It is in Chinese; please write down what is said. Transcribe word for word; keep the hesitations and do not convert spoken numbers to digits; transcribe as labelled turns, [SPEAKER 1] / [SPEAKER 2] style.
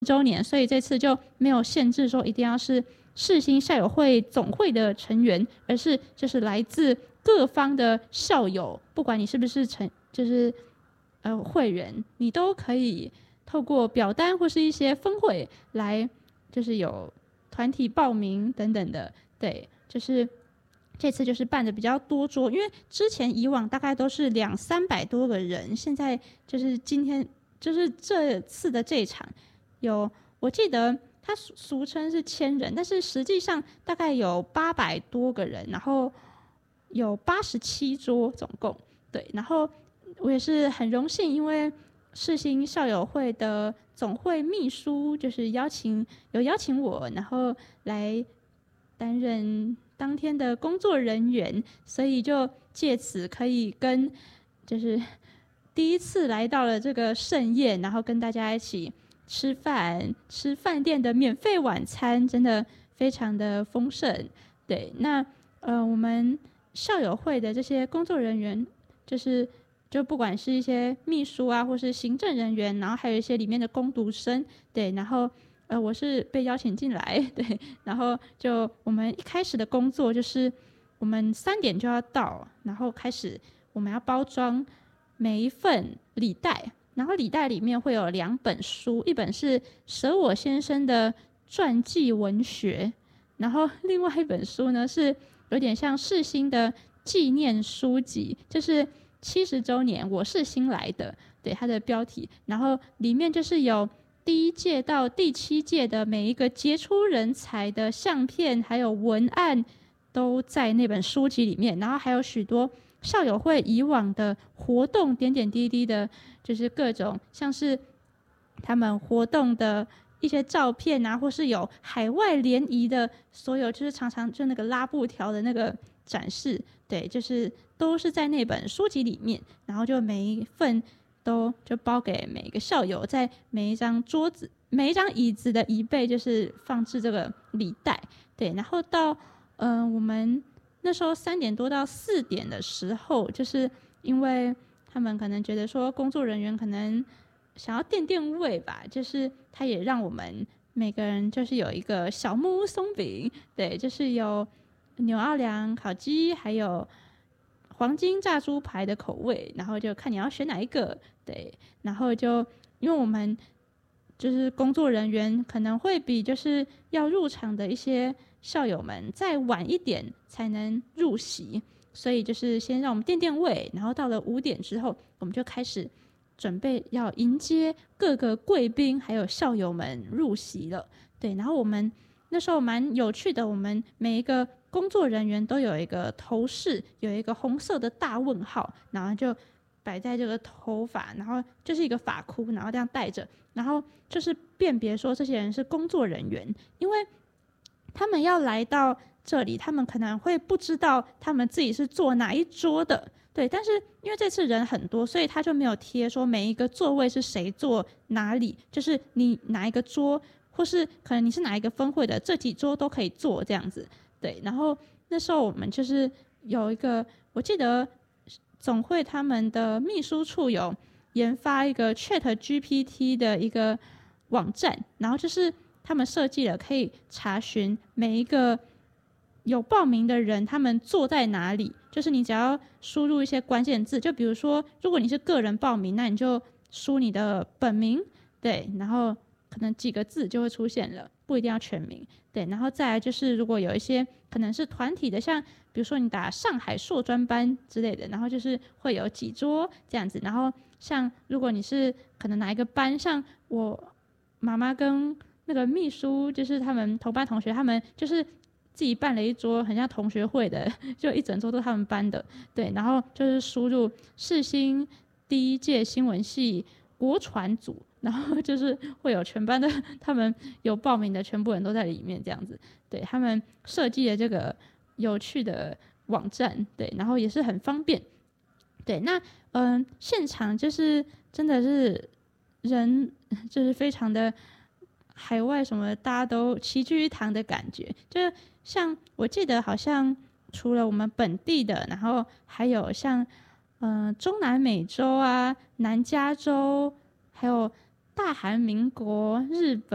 [SPEAKER 1] 周年，所以这次就没有限制说一定要是世新校友会总会的成员，而是就是来自各方的校友，不管你是不是成就是呃会员，你都可以透过表单或是一些分会来，就是有团体报名等等的。对，就是这次就是办的比较多桌，因为之前以往大概都是两三百多个人，现在就是今天就是这次的这一场。有，我记得它俗称是千人，但是实际上大概有八百多个人，然后有八十七桌总共。对，然后我也是很荣幸，因为世新校友会的总会秘书就是邀请有邀请我，然后来担任当天的工作人员，所以就借此可以跟就是第一次来到了这个盛宴，然后跟大家一起吃饭，吃饭店的免费晚餐，真的非常的丰盛。对，那呃，我们校友会的这些工作人员，就是就不管是一些秘书啊，或是行政人员，然后还有一些里面的工读生，对，然后呃，我是被邀请进来，对，然后就我们一开始的工作就是我们三点就要到，然后开始我们要包装每一份礼袋。然后礼袋里面会有两本书，一本是舍我先生的传记文学，然后另外一本书呢是有点像世新的纪念书籍，就是七十周年我是新来的，对，它的标题。然后里面就是有第一届到第七届的每一个杰出人才的相片还有文案都在那本书籍里面，然后还有许多校友会以往的活动点点滴滴的，就是各种像是他们活动的一些照片啊，或是有海外联谊的所有，就是常常就那个拉布条的那个展示，对，就是都是在那本书籍里面，然后就每一份都就包给每一个校友，在每一张桌子、每一张椅子的椅背，就是放置这个礼袋，对，然后到嗯、呃，我们那时候三点多到四点的时候，就是因为他们可能觉得说工作人员可能想要垫垫胃吧，就是他也让我们每个人就是有一个小木屋松饼，对，就是有牛奥良烤鸡，还有黄金炸猪排的口味，然后就看你要选哪一个，对，然后就因为我们就是工作人员可能会比就是要入场的一些校友们再晚一点才能入席，所以就是先让我们垫垫胃，然后到了五点之后，我们就开始准备要迎接各个贵宾还有校友们入席了。对，然后我们那时候蛮有趣的，我们每一个工作人员都有一个头饰，有一个红色的大问号，然后就摆在这个头发，然后就是一个发箍，然后这样戴着，然后就是辨别说这些人是工作人员，因为他们要来到这里，他们可能会不知道他们自己是坐哪一桌的，对，但是因为这次人很多，所以他就没有贴说每一个座位是谁坐哪里，就是你哪一个桌，或是可能你是哪一个分会的，这几桌都可以坐这样子，对。然后那时候我们就是有一个，我记得总会他们的秘书处有研发一个 Chat G P T 的一个网站，然后就是他们设计了可以查询每一个有报名的人他们坐在哪里，就是你只要输入一些关键字，就比如说如果你是个人报名，那你就输你的本名，对，然后可能几个字就会出现了，不一定要全名，对，然后再来就是如果有一些可能是团体的，像比如说你打上海硕专班之类的，然后就是会有几桌这样子，然后像如果你是可能哪一个班，像我妈妈跟那个秘书，就是他们同班同学，他们就是自己办了一桌很像同学会的，就一整桌都他们班的，对，然后就是输入世新第一届新闻系国传组，然后就是会有全班的他们有报名的全部人都在里面这样子，对，他们设计了这个有趣的网站，对，然后也是很方便，对，那嗯，现场就是真的是人就是非常的海外什么大家都齐聚一堂的感觉，就是像我记得好像除了我们本地的，然后还有像嗯、呃、中南美洲啊、南加州，还有大韩民国、日本。